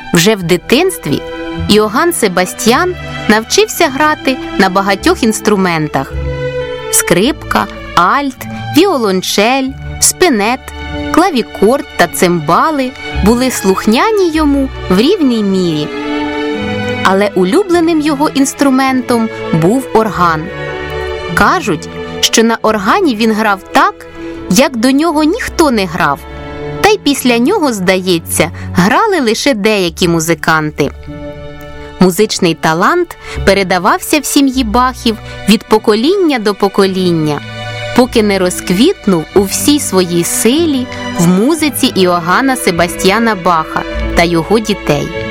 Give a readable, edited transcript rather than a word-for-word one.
Вже в дитинстві Іоганн Себастьян навчився грати на багатьох інструментах: скрипка, альт, віолончель, спинет, клавікорд та цимбали були слухняні йому в рівній мірі. Але улюбленим його інструментом був орган. Кажуть, що на органі він грав так, як до нього ніхто не грав. Та й після нього, здається, грали лише деякі музиканти. Музичний талант передавався в сім'ї Бахів від покоління до покоління, поки не розквітнув у всій своїй силі в музиці Іоганна Себастьяна Баха та його дітей.